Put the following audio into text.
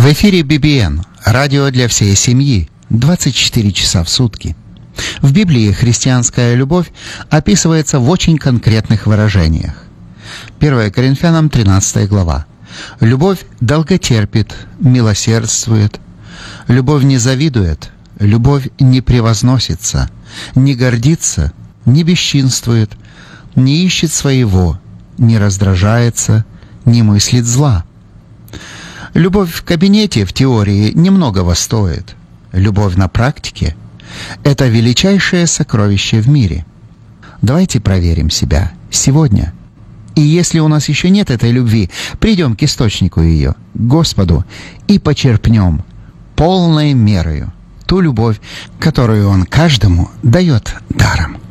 В эфире BBN, радио для всей семьи, 24 часа в сутки. В Библии христианская любовь описывается в очень конкретных выражениях. 1 Коринфянам 13 глава. Любовь долготерпит, милосердствует. Любовь не завидует, любовь не превозносится, не гордится, не бесчинствует, не ищет своего, не раздражается, не мыслит зла. Любовь в кабинете, в теории, немногого стоит. Любовь на практике – это величайшее сокровище в мире. Давайте проверим себя сегодня. И если у нас еще нет этой любви, придем к источнику ее, к Господу, и почерпнем полной мерою ту любовь, которую Он каждому дает даром.